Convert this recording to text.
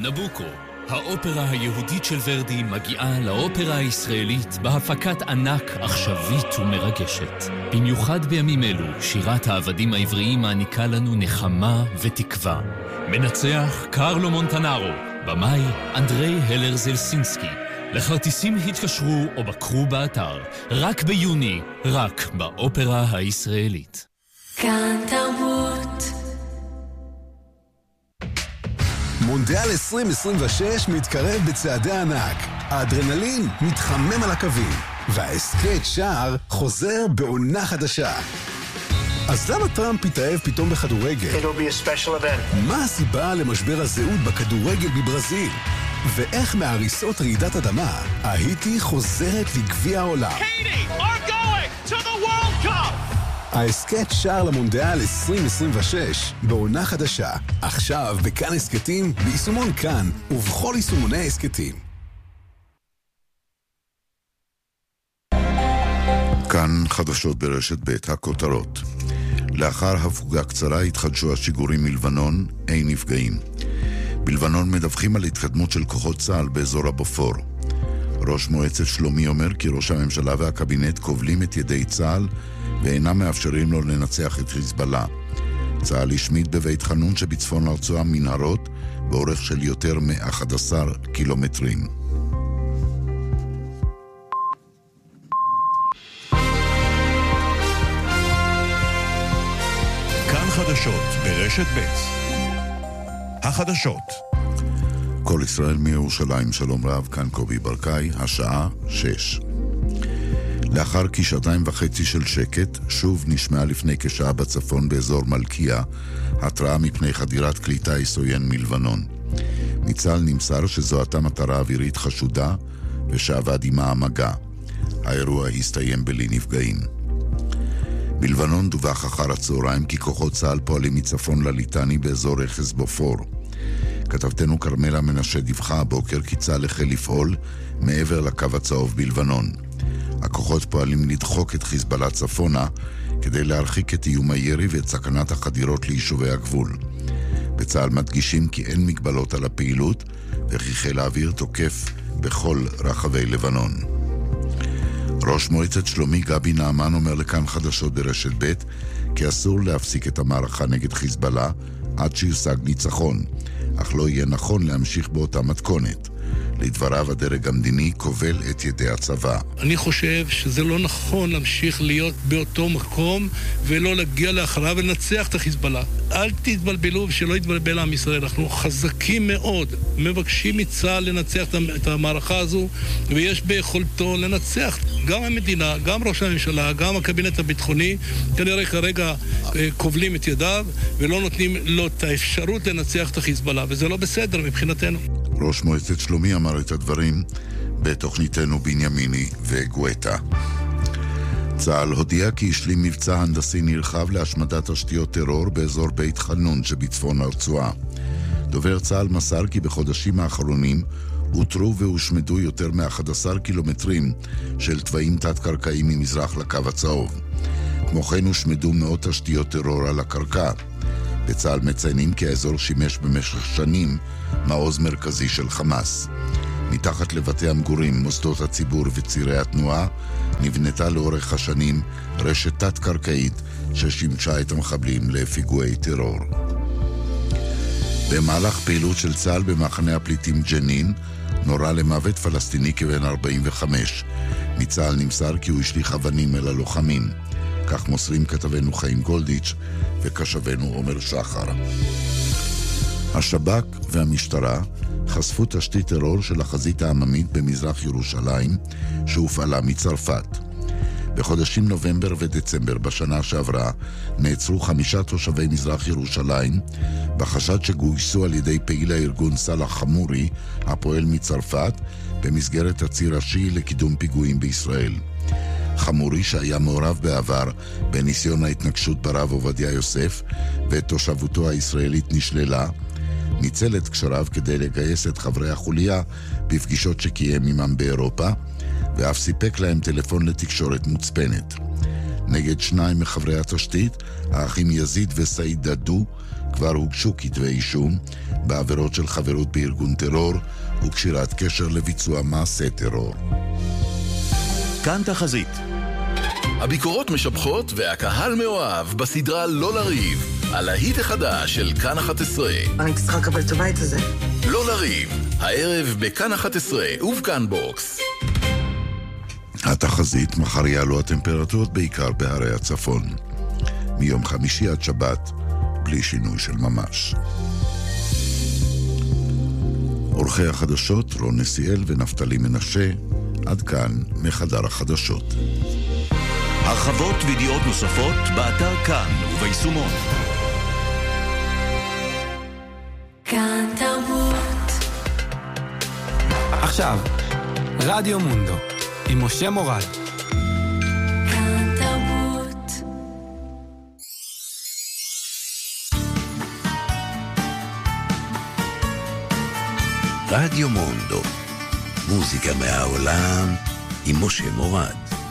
נבוקו, האופרה היהודית של ורדי מגיעה לאופרה הישראלית בהפקת ענק עכשווית ומרגשת. במיוחד בימים אלו, שירת העבדים העבריים מעניקה לנו נחמה ותקווה. מנצח קרלו מונטנארו, במאי אנדרי הלר זלסינסקי. לכרטיסים התקשרו או בקרו באתר. רק ביוני, רק באופרה הישראלית. כאן תרבות. מונדיאל 2026 מתקרב בצעדי ענק. האדרנלין מתחמם על הקווים, והסקט שער חוזר בעונה חדשה. אז למה טראמפ התאהב פתאום בכדורגל? It'll be a special event. מה הסיבה למשבר הזהות בכדורגל בברזיל? ואיך מהריסות רעידת אדמה, ההיטי חוזרת לגביע העולם. Haiti are going to the World Cup! ההסקט שער למונדיאל 2026 בעונה חדשה. עכשיו בכאן הסקטים, ביישומון כאן ובכל יישומוני ההסקטים. כאן חדשות ברשת ב' הכותרות. לאחר הפוגה קצרה התחדשו השיגורים מלבנון, אין נפגעים. בלבנון מדווחים על התקדמות של כוחות צה"ל באזור הבופור. ראש מועצת שלומי אומר כי ראש הממשלה והקבינט כובלים את ידי צה"ל ואינם מאפשרים לו לנצח את חיזבאללה. צה"ל השמיד בבית חנון שבצפון הרצועה מנהרות באורך של יותר מ-11 קילומטרים. כאן חדשות ברשת ב'. החדשות. כל ישראל מירושלים, שלום רב, כאן קובי ברקאי, השעה 6. לאחר כשעתיים וחצי של שקט, שוב נשמעה לפני כשעה בצפון באזור מלכיה, התראה מפני חדירת כלי טיס עוין מלבנון. מצה"ל נמסר שזו הייתה מטרה אווירית חשודה, ושעבד עמה המגע. האירוע הסתיים בלי נפגעים. בלבנון דווח אחר הצהריים כי כוחות צה"ל פועלים מצפון לליטני באזור רכס בופור. כתבתנו קרמלה מנשה דיווחה הבוקר כי צה"ל החל לפעול מעבר לקו הצהוב בלבנון. הכוחות פועלים לדחוק את חיזבאללה צפונה כדי להרחיק את איום הירי ואת סכנת החדירות ליישובי הגבול. בצה"ל מדגישים כי אין מגבלות על הפעילות וכי חיל האוויר תוקף בכל רחבי לבנון. ראש מועצת שלומי גבי נעמן אומר לכאן חדשות ברשת ב' כי אסור להפסיק את המערכה נגד חיזבאללה עד שיושג ניצחון, אך לא יהיה נכון להמשיך באותה מתכונת. לדבריו הדרג המדיני כובל את ידי הצבא. אני חושב שזה לא נכון להמשיך להיות באותו מקום ולא להגיע לאחריו ולנצח את החיזבאללה. אל תתבלבלו ושלא יתבלבל עם ישראל. אנחנו חזקים מאוד, מבקשים מצה"ל לנצח את המערכה הזו, ויש ביכולתו לנצח. גם המדינה, גם ראש הממשלה, גם הקבינט הביטחוני, כנראה כרגע כובלים את ידיו ולא נותנים לו את האפשרות לנצח את החיזבאללה, וזה לא בסדר מבחינתנו. ראש מועצת שלומי אמר את הדברים בתוכניתנו בנימיני וגואטה. צה"ל הודיע כי השלים מבצע הנדסי נרחב להשמדת תשתיות טרור באזור בית חנון שבצפון הרצועה. דובר צה"ל מסר כי בחודשים האחרונים הותרו והושמדו יותר מ-11 קילומטרים של תוואים תת-קרקעיים ממזרח לקו הצהוב. כמו כן הושמדו מאות תשתיות טרור על הקרקע. בצה"ל מציינים כי האזור שימש במשך שנים מעוז מרכזי של חמאס. מתחת לבתי המגורים, מוסדות הציבור וצירי התנועה, נבנתה לאורך השנים רשת תת-קרקעית ששימשה את המחבלים לפיגועי טרור. במהלך פעילות של צה"ל במחנה הפליטים ג'נין, נורה למוות פלסטיני כבן 45. מצה"ל נמסר כי הוא השליך אבנים אל הלוחמים. כך מוסרים כתבנו חיים גולדיץ' וקשבנו עומר שחר. השב"כ והמשטרה חשפו תשתית טרור של החזית העממית במזרח ירושלים שהופעלה מצרפת. בחודשים נובמבר ודצמבר בשנה שעברה נעצרו 5 תושבי מזרח ירושלים בחשד שגויסו על ידי פעיל הארגון סלאח חמורי הפועל מצרפת במסגרת הציר השיעי לקידום פיגועים בישראל. חמורי שהיה מעורב בעבר בניסיון ההתנגשות ברב עובדיה יוסף ואת תושבותו הישראלית נשללה, ניצל את קשריו כדי לגייס את חברי החוליה בפגישות שקיים עמם באירופה, ואף סיפק להם טלפון לתקשורת מוצפנת. נגד 2 מחברי התשתית, האחים יזיד וסעיד דדו, כבר הוגשו כתבי אישום בעבירות של חברות בארגון טרור וקשירת קשר לביצוע מעשה טרור. כאן תחזית. הביקורות משבחות והקהל מאוהב בסדרה לא לריב, על ההיט החדש של כאן 11. אני צריכה לקבל את הבית הזה. לא לריב, הערב בכאן 11 ובכאן בוקס. התחזית, מחר יעלו הטמפרטורות בעיקר בהרי הצפון. מיום חמישי עד שבת, בלי שינוי של ממש. עורכי החדשות, רון נסיאל ונפתלי מנשה, עד כאן מחדר החדשות. הרחבות וידיעות נוספות באתר כאן וביישומון. כאן תרבות. עכשיו, רדיו מונדו, עם משה מורד. כאן תרבות. רדיו מונדו, מוזיקה מהעולם, עם משה מורד.